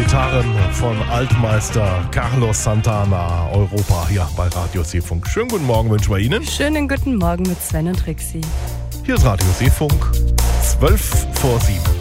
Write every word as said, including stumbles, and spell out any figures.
Gitarren von Altmeister Carlos Santana, Europa, ja, bei Radio Seefunk. Schönen guten Morgen wünschen wir Ihnen. Schönen guten Morgen mit Sven und Trixie. Hier ist Radio Seefunk, zwölf vor sieben.